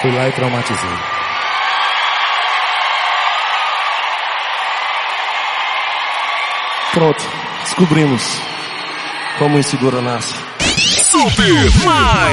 Fui lá e traumatizei. Pronto, descobrimos como o inseguro nasce. Super Mais